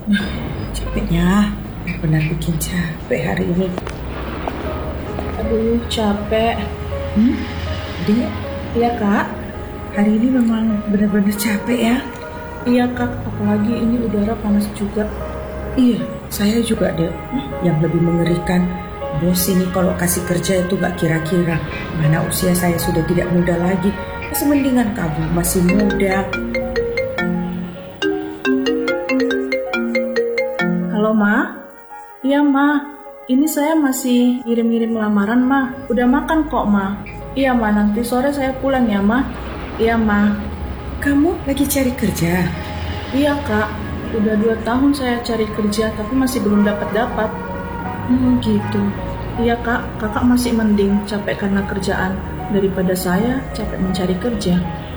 Capeknya, benar bikin capek hari ini. Aduh, capek. Dek, Iya, Kak. hari ini memang benar-benar capek ya. Iya, Kak. Apalagi ini udara panas juga. Iya, saya juga dek. Yang lebih mengerikan, bos ini kalau kasih kerja itu gak kira-kira. Mana usia saya sudah tidak muda lagi. Masih mendingan kamu masih muda. Halo, Ma. Iya, Ma. Ini saya masih ngirim-ngirim lamaran, Ma. Udah makan kok, Ma. Iya, Ma. Nanti sore saya pulang ya, Ma. Iya, Ma. Kamu lagi cari kerja? Iya, Kak. Udah 2 tahun saya cari kerja, tapi masih belum dapat-dapat. Gitu. Iya, Kak. Kakak masih mending capek karena kerjaan daripada saya capek mencari kerja.